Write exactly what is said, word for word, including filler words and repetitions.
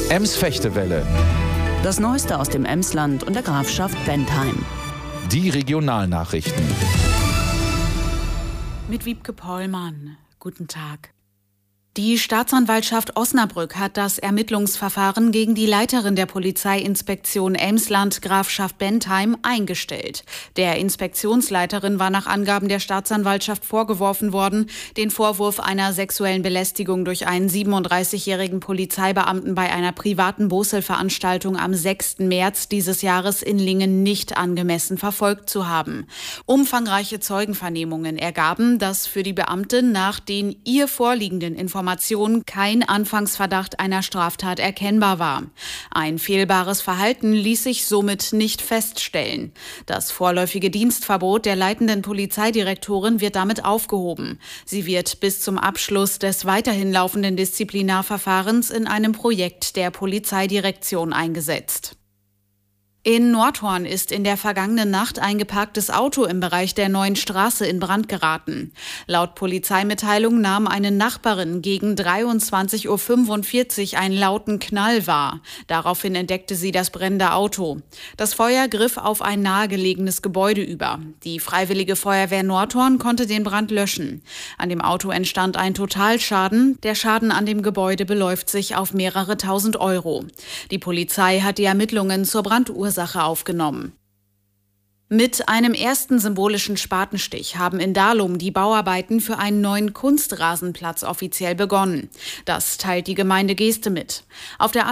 Ems-Fechtewelle. Das Neueste aus dem Emsland und der Grafschaft Bentheim. Die Regionalnachrichten. Mit Wiebke Pollmann. Guten Tag. Die Staatsanwaltschaft Osnabrück hat das Ermittlungsverfahren gegen die Leiterin der Polizeiinspektion Emsland Grafschaft Bentheim eingestellt. Der Inspektionsleiterin war nach Angaben der Staatsanwaltschaft vorgeworfen worden, den Vorwurf einer sexuellen Belästigung durch einen siebenunddreißigjährigen Polizeibeamten bei einer privaten Boselveranstaltung am sechsten März dieses Jahres in Lingen nicht angemessen verfolgt zu haben. Umfangreiche Zeugenvernehmungen ergaben, dass für die Beamtin nach den ihr vorliegenden Informationen kein Anfangsverdacht einer Straftat erkennbar war. Ein fehlbares Verhalten ließ sich somit nicht feststellen. Das vorläufige Dienstverbot der leitenden Polizeidirektorin wird damit aufgehoben. Sie wird bis zum Abschluss des weiterhin laufenden Disziplinarverfahrens in einem Projekt der Polizeidirektion eingesetzt. In Nordhorn ist in der vergangenen Nacht ein geparktes Auto im Bereich der Neuen Straße in Brand geraten. Laut Polizeimitteilung nahm eine Nachbarin gegen dreiundzwanzig Uhr fünfundvierzig einen lauten Knall wahr. Daraufhin entdeckte sie das brennende Auto. Das Feuer griff auf ein nahegelegenes Gebäude über. Die Freiwillige Feuerwehr Nordhorn konnte den Brand löschen. An dem Auto entstand ein Totalschaden. Der Schaden an dem Gebäude beläuft sich auf mehrere tausend Euro. Die Polizei hat die Ermittlungen zur Brandursache aufgenommen. Mit einem ersten symbolischen Spatenstich haben in Dahlum die Bauarbeiten für einen neuen Kunstrasenplatz offiziell begonnen. Das teilt die Gemeinde Geeste mit. Auf der